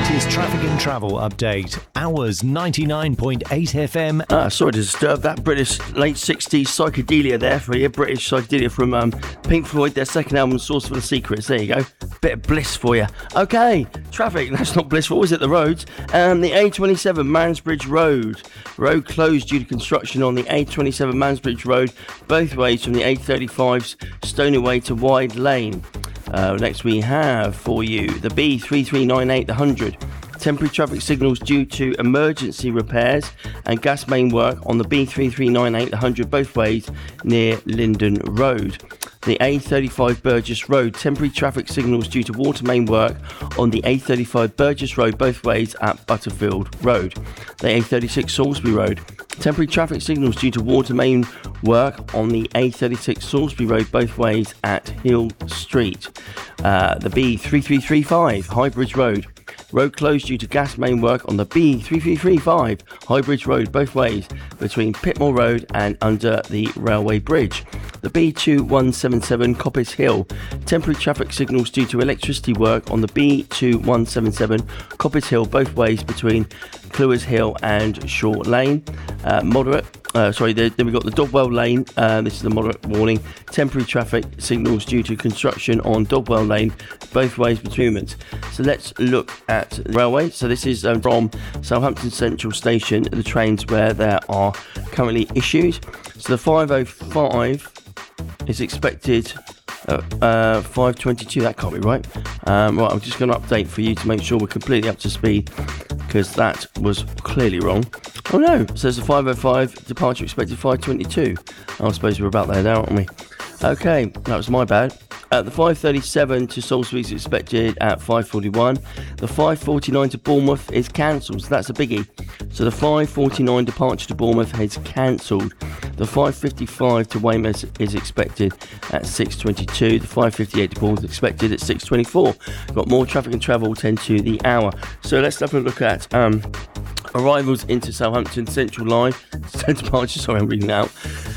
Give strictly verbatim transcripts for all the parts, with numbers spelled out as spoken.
latest traffic and travel update. Hours ninety-nine point eight F M. Ah, sorry to disturb that British late sixties psychedelia there for you. British psychedelia from um, Pink Floyd, their second album, Source for the Secrets. There you go. Bit of bliss for you. Okay, traffic. That's not blissful, is it? The roads. Um, the A twenty-seven Mansbridge Road. Road closed due to construction on the A twenty-seven Mansbridge Road, both ways from the A thirty-five's Stony Way to Wide Lane. Uh, next we have for you the B three three nine eight, the one hundred. Temporary traffic signals due to emergency repairs and gas main work on the B three three nine eight, the one hundred, both ways near Linden Road. The A thirty-five Burgess Road. Temporary traffic signals due to water main work on the A thirty-five Burgess Road, both ways at Butterfield Road. The A thirty-six Salisbury Road. Temporary traffic signals due to water main work on the A thirty-six Salisbury Road, both ways at Hill Street. Uh, the B three three three five Highbridge Road. Road closed due to gas main work on the B three three three five Highbridge Road, both ways between Pitmore Road and under the railway bridge. The B two one seven seven Coppice Hill. Temporary traffic signals due to electricity work on the B two one seven seven Coppice Hill, both ways between Clewers Hill and Short Lane. Uh, moderate. Uh, sorry, then we've got the Dogwell Lane. Uh, this is the moderate warning. Temporary traffic signals due to construction on Dogwell Lane, both ways between them. So let's look at the railway. So this is um, from Southampton Central Station, the trains where there are currently issues. So the five oh five is expected uh, uh, five twenty-two. That can't be right. Um, right, I'm just going to update for you to make sure we're completely up to speed, because that was clearly wrong. Oh no, it says the five oh five departure expected five twenty-two. I suppose we're about there now, aren't we? Okay, that was my bad. Uh, the five thirty-seven to Salisbury is expected at five forty-one. The five forty-nine to Bournemouth is cancelled, so that's a biggie. So the five forty-nine departure to Bournemouth is cancelled. The five fifty-five to Weymouth is expected at six twenty-two. The five fifty-eight to Bournemouth is expected at six twenty-four. Got more traffic and travel ten to the hour. So let's have a look at um, arrivals into Southampton Central Line. Departure, sorry, I'm reading out.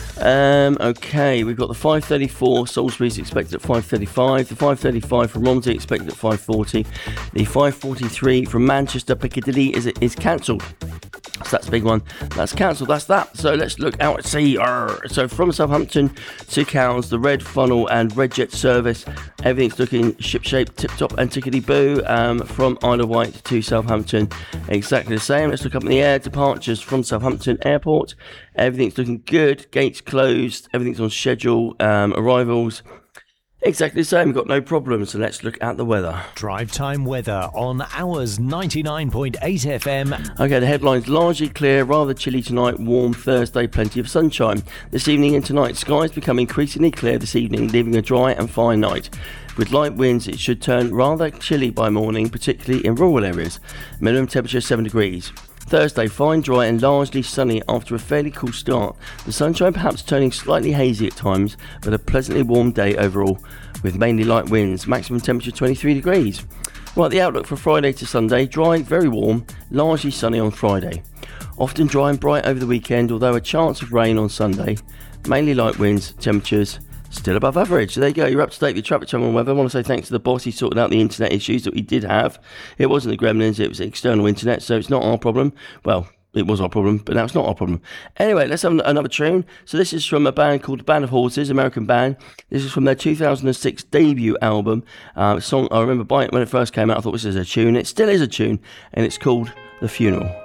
Um, okay, we've got the five thirty-four, Salisbury is expected at five thirty-five, the five thirty-five from Romsey expected at five forty, the five forty-three from Manchester Piccadilly is is cancelled. So that's a big one. That's cancelled. That's that. So let's look out at sea. Arr. So from Southampton to Cowes, the Red Funnel and Red Jet service, everything's looking ship-shape, tip-top and tickety-boo. Um, from Isle of Wight to Southampton, exactly the same. Let's look up in the air. Departures from Southampton Airport. Everything's looking good. Gates closed. Everything's on schedule. Um, arrivals, exactly the same. We've got no problems. So let's look at the weather. Drive time weather on Hours ninety-nine point eight F M. Okay, the headline's largely clear, rather chilly tonight, warm Thursday, plenty of sunshine. This evening and tonight, skies become increasingly clear this evening, leaving a dry and fine night. With light winds, it should turn rather chilly by morning, particularly in rural areas. Minimum temperature seven degrees. Thursday, fine, dry and largely sunny after a fairly cool start. The sunshine perhaps turning slightly hazy at times, but a pleasantly warm day overall, with mainly light winds. Maximum temperature twenty-three degrees. Right, the outlook for Friday to Sunday, dry, very warm, largely sunny on Friday. Often dry and bright over the weekend, although a chance of rain on Sunday. Mainly light winds, temperatures still above average. So there you go, you're up to date with your traffic channel and weather. I want to say thanks to the boss. He sorted out the internet issues that we did have. It wasn't the gremlins, it was external internet, so it's not our problem. Well, it was our problem, but now it's not our problem. Anyway, let's have another tune. So this is from a band called The Band of Horses, American band. This is from their two thousand six debut album. Uh, song I remember buying it when it first came out. I thought this is a tune. It still is a tune, and it's called The Funeral.